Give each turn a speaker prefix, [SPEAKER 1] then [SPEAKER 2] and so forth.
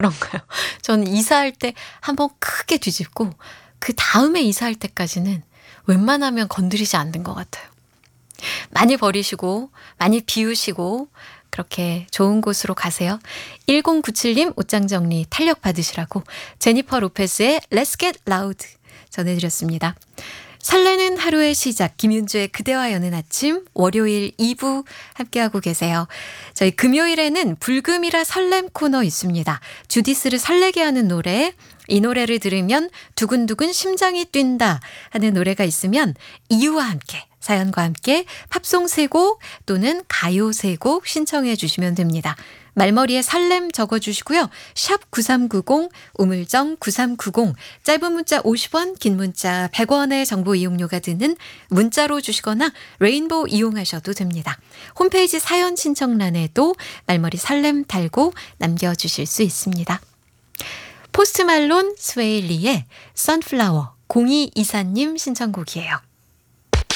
[SPEAKER 1] 그런가요? 저는 이사할 때 한번 크게 뒤집고 그다음에 이사할 때까지는 웬만하면 건드리지 않는 것 같아요. 많이 버리시고 많이 비우시고 그렇게 좋은 곳으로 가세요. 1097님 옷장 정리 탄력 받으시라고 제니퍼 로페스의 Let's Get Loud 전해드렸습니다. 설레는 하루의 시작 김윤주의 그대와 여는 아침 월요일 2부 함께하고 계세요. 저희 금요일에는 불금이라 설렘 코너 있습니다. 주디스를 설레게 하는 노래, 이 노래를 들으면 두근두근 심장이 뛴다 하는 노래가 있으면 이유와 함께 사연과 함께 팝송 3곡 또는 가요 3곡 신청해 주시면 됩니다. 말머리에 설렘 적어주시고요. 샵 9390 우물정 9390 짧은 문자 50원 긴 문자 100원의 정보 이용료가 드는 문자로 주시거나 레인보우 이용하셔도 됩니다. 홈페이지 사연 신청란에도 말머리 설렘 달고 남겨주실 수 있습니다. 포스트 말론 스웨일리의 선플라워 0224님 신청곡이에요.